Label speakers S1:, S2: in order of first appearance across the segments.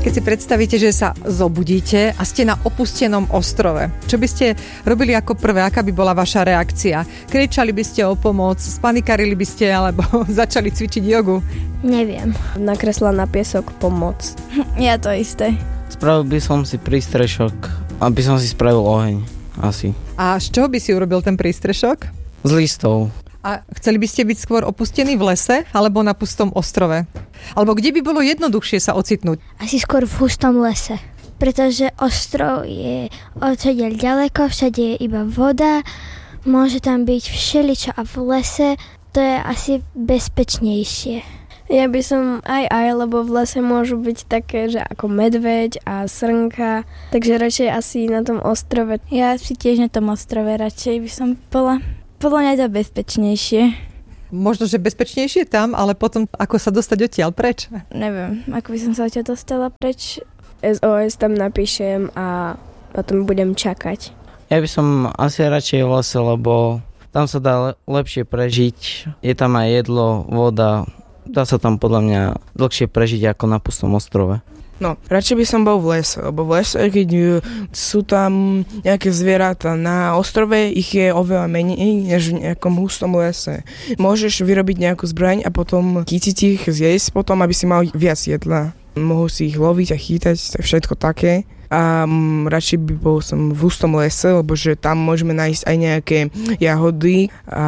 S1: Keď si predstavíte, že sa zobudíte a ste na opustenom ostrove, čo by ste robili ako prvé? Aká by bola vaša reakcia? Kričali by ste o pomoc, spanikarili by ste alebo začali cvičiť jogu?
S2: Neviem.
S3: Nakresla na piesok pomoc.
S2: Ja to isté.
S4: Spravil by som si prístrešok, aby som si spravil oheň, asi.
S1: A z čoho by si urobil ten prístrešok?
S4: Z listov.
S1: A chceli by ste byť skôr opustení v lese alebo na pustom ostrove? Alebo kde by bolo jednoduchšie sa ocitnúť?
S2: Asi skôr v hustom lese. Pretože ostrov je odtiaľ ďaleko, všade je iba voda, môže tam byť všeličo a v lese to je asi bezpečnejšie.
S3: Ja by som aj, lebo v lese môžu byť také, že ako medveď a srnka, takže radšej asi na tom ostrove.
S5: Ja si tiež na tom ostrove radšej by som bola. Podľa mňa je to bezpečnejšie.
S1: Možno, že bezpečnejšie tam, ale potom ako sa dostať odtiaľ preč?
S5: Neviem, ako by som sa odtiaľ dostala preč.
S3: SOS tam napíšem a potom budem čakať.
S4: Ja by som asi radšej v lese, lebo tam sa dá lepšie prežiť. Je tam aj jedlo, voda. Dá sa tam podľa mňa dlhšie prežiť ako na pustom ostrove.
S6: No, radšej by som bol v lese, lebo v lese, keď sú tam nejaké zvieratá, na ostrove ich je oveľa menej, než v nejakom hustom lese. Môžeš vyrobiť nejakú zbraň a potom chytiť ich, zjesť potom, aby si mal viac jedla. Mohol si ich loviť a chytať, všetko také. A radšej by bol som v hustom lese, lebo že tam môžeme nájsť aj nejaké jahody a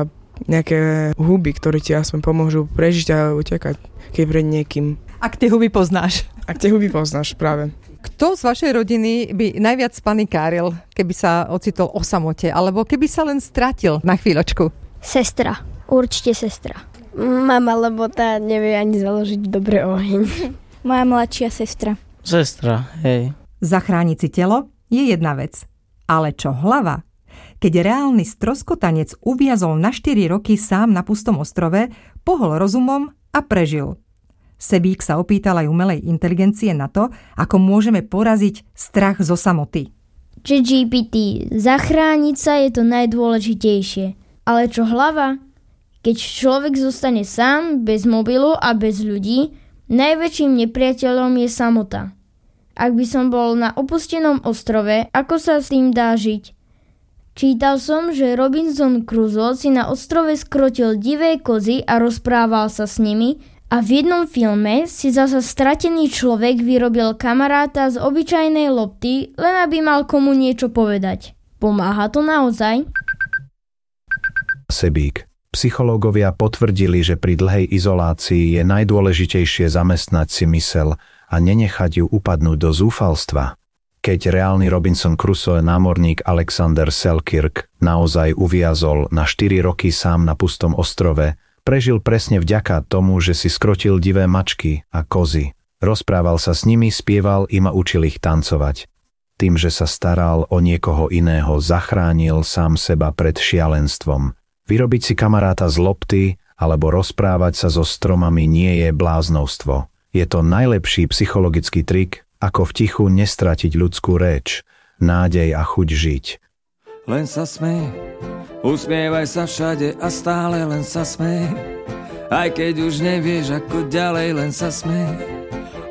S6: nejaké huby, ktoré ti aspoň pomôžu prežiť a utekať, keď pred niekým.
S1: Ak tie huby poznáš.
S6: Ak tie huby poznáš, práve.
S1: Kto z vašej rodiny by najviac panikáril, keby sa ocitol o samote, alebo keby sa len stratil na chvíľočku?
S2: Sestra. Určite sestra.
S3: Mama, lebo tá nevie ani založiť dobre oheň.
S5: Moja mladšia sestra.
S4: Sestra, hej.
S7: Zachrániť si telo je jedna vec. Ale čo hlava? Keď reálny stroskotanec uviazol na 4 roky sám na pustom ostrove, pohol rozumom a prežil. Sebík sa opýtal aj umelej inteligencie na to, ako môžeme poraziť strach zo samoty.
S8: ChatGPT, zachrániť sa je to najdôležitejšie. Ale čo hlava? Keď človek zostane sám, bez mobilu a bez ľudí, najväčším nepriateľom je samota. Ak by som bol na opustenom ostrove, ako sa s tým dá žiť? Čítal som, že Robinson Crusoe si na ostrove skrotil divé kozy a rozprával sa s nimi, a v jednom filme si zasa stratený človek vyrobil kamaráta z obyčajnej lopty, len aby mal komu niečo povedať. Pomáha to naozaj?
S9: Sebík. Psychológovia potvrdili, že pri dlhej izolácii je najdôležitejšie zamestnať si myseľ a nenechať ju upadnúť do zúfalstva. Keď reálny Robinson Crusoe námorník Alexander Selkirk naozaj uviazol na 4 roky sám na pustom ostrove, prežil presne vďaka tomu, že si skrotil divé mačky a kozy. Rozprával sa s nimi, spieval im a učil ich tancovať. Tým, že sa staral o niekoho iného, zachránil sám seba pred šialenstvom. Vyrobiť si kamaráta z lopty alebo rozprávať sa so stromami nie je bláznovstvo. Je to najlepší psychologický trik, ako v tichu nestratiť ľudskú réč, nádej a chuť žiť.
S10: Len sa smej, usmievaj sa všade a stále len sa smej. Aj keď už nevieš ako ďalej, len sa smej.